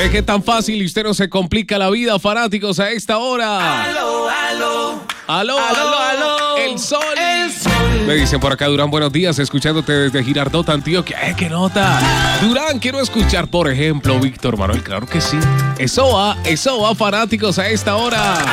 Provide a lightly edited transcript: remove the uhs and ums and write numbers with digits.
¿Ve qué tan fácil y usted no se complica la vida, fanáticos, a esta hora? Aló, aló. Aló, Aló, aló. El sol. El sol. Me dicen por acá, Durán, buenos días, escuchándote desde Girardot, Antioquia. ¡Qué nota! Durán, quiero escuchar, por ejemplo, Víctor Manuel, claro que sí. Eso va, fanáticos, a esta hora.